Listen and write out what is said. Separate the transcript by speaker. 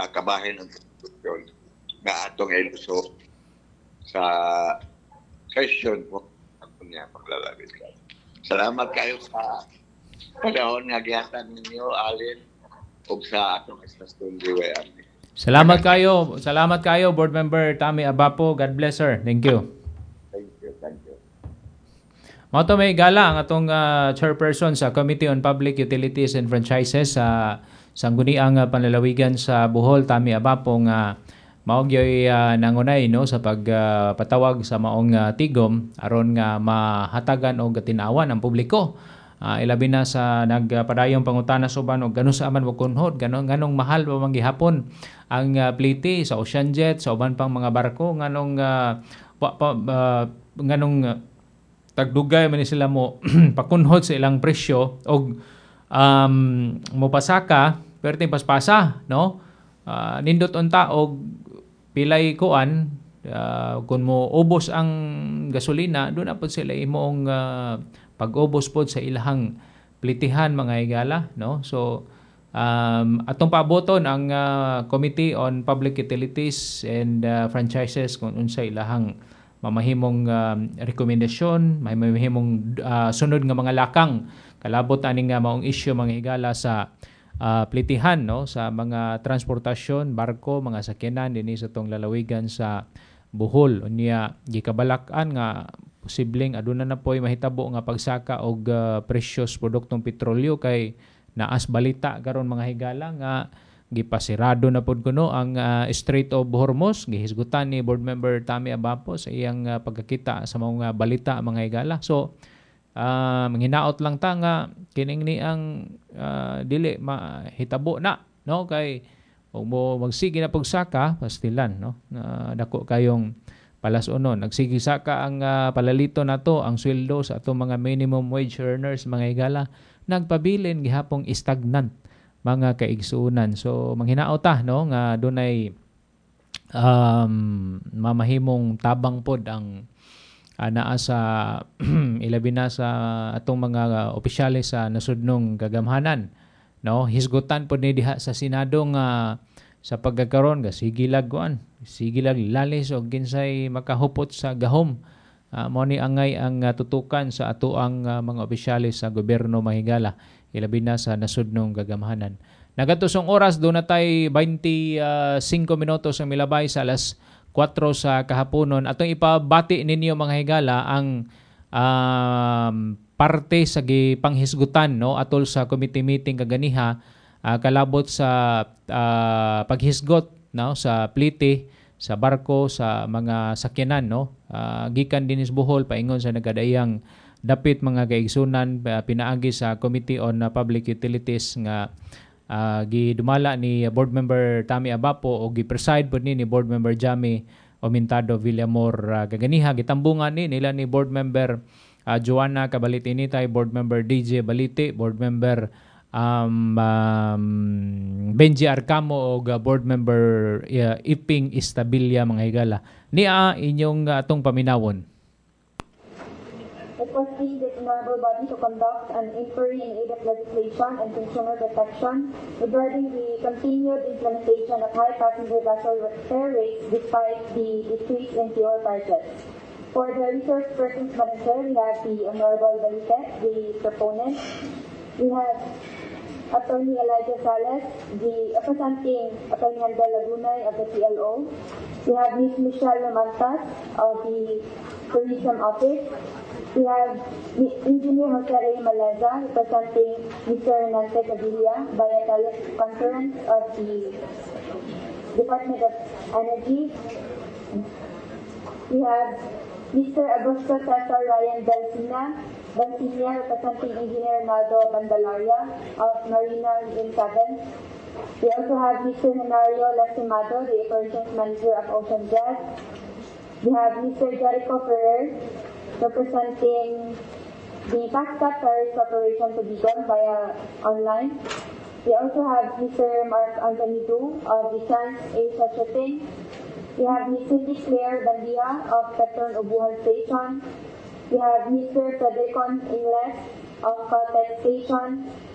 Speaker 1: kabahin ng konstitusyon nga atong iluso sa session po ako niya paglalabit ka. Salamat kayo sa panahon nga gihatan ninyo, Alin, o sa atong istasyon DYR.
Speaker 2: Salamat kayo, Board Member Tami Abapo. God bless, sir. Thank you.
Speaker 1: Thank you.
Speaker 2: Mato may gala ang atong chairperson sa Committee on Public Utilities and Franchises sa sangguniang panlalawigan sa Bohol, Tami Abapo nga maogyoy nangunay no sa pagpatawag sa maong tigom aron nga mahatagan og tinawan ang publiko. Ilabi na sa nagpadayong pangutana suban og ganun sa aman mo kunhod ganong mahal pa man gihapon ang pliti sa ocean jet sa uban pang mga barko nganong tagdugay man sila mo pakunhod sa ilang presyo og mopasaka perting paspasa no nindot unta og pilay kuan kung mo ubos ang gasolina doon na po sila imong pag-ubos po sa ilahang plitihan mga higala no so atong paaboton ang Committee on Public Utilities and Franchises kung unsa ilahang mamahimong rekomendasyon mamahimong sunod nga mga lakang kalabot aning maong issue mga higala sa plitihan no sa mga transportasyon, barko, mga sakyanan dinhi sa tong lalawigan sa Bohol. Unya gikabalak-an nga posibleng aduna na po'y mahitabo nga pagsaka og presyos produktong petrolyo kay naas balita karon mga higala nga gipasirado na pod kuno ang Strait of Hormuz. Gihisgutan ni Board Member Tami Abapo sa iyang pagkakita sa mga balita mga higala. So manghinaot lang ta nga kining ni ang dili mahitabo na no kay ug mo magsige na pagsaka pastilan no dako kayong palasunon nagsige saka ang palalito nato ang sweldo sa atong mga minimum wage earners mga higala nagpabilin gihapong stagnant mga kaigsuunan so manghinaot ta no nga dunay mamahimong tabang pod ang naa sa ilabi na sa atong mga opisyales sa nasudnong gagamhanan no hisgutan pod ni diha sa Senado nga sa pagkakaron ga sigilag lalis og kinsay makahupot sa gahom mo ni angay ang tutukan sa ato ang mga opisyales sa gobyerno mahigala ilabi na sa nasudnong gagamhanan nagatusong oras do natay 25 minutos ang milabay sa alas 4 sa kahaponon. Atong ipabati ninyo mga higala ang parte sa gipanghisgutan no atol sa committee meeting kaganiha kalabot sa paghisgot no sa plite sa barko sa mga sakyanan no gikan dinis Bohol paingon sa nagadayang dapit mga kaigsunan pinaagi sa Committee on Public Utilities nga gidumala ni Board Member Tami Abapo o gipreside po ni Board Member Jami Omintado Villamor kaganiha gitambungan ni nila ni Board Member Joanna Cabalitinitay, Board Member DJ Baliti, Board Member Benji Arcamo o Board Member Iping Istabilia mga higala niya inyong atong paminawon.
Speaker 3: It was the honorable body to conduct an inquiry in aid of legislation and consumer protection regarding the continued implementation of high passenger vessel fare rates despite the decrease in fuel prices. For the resource persons manager, we have the Honorable Balite, the proponent. We have Attorney Elijah Sales, the representing Attorney Handel Lagunay of the PLO. We have Ms. Michelle Lamantas of the Tourism Office. We have Engineer Jose Ray Maleza representing Mr. Nante Padilla via teleconference of the Department of Energy. We have Mr. Augusto Cesar Ryan Dalcina representing Engineer Naldo Bandalaria of Marina Region 7. We also have Mr. Henario Lastimado, the Operations Manager of Ocean Jet. We have Mr. Jericho Ferrer representing the Fastcat Ferries Corporation to be done via online. We also have Mr. Mark Anthony Du of the Trans Asia Shipping. We have Ms. Cindy Claire Bandia of Petron Ubuhan Station. We have Mr. Federicon Ingles of Caltech Station.